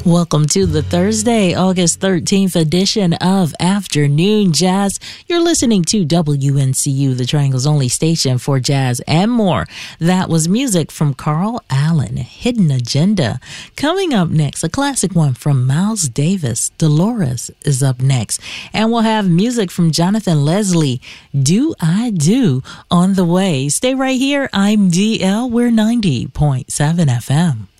Welcome to the Thursday, August 13th edition of Afternoon Jazz. You're listening to WNCU, the Triangle's only station for jazz and more. That was music from Carl Allen, Hidden Agenda. Coming up next, a classic one from Miles Davis. Dolores is up next. And we'll have music from Jonathan Leslie, Do I Do, on the way. Stay right here. I'm DL. We're 90.7 FM.